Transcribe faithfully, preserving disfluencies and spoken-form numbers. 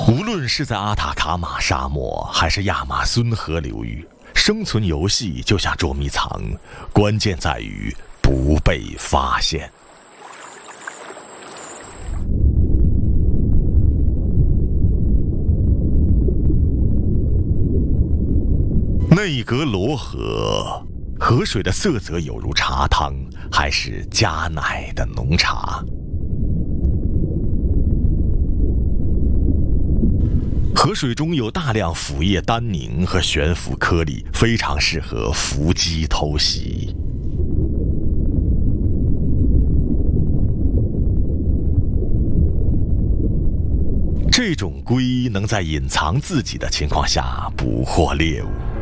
无论是在阿塔卡马沙漠还是亚马孙河流域，生存游戏就像捉迷藏，关键在于不被发现。内格罗河，河水的色泽有如茶汤，还是加奶的浓茶。河水中有大量腐叶单宁和悬浮颗粒，非常适合伏击偷袭。这种龟能在隐藏自己的情况下捕获猎物。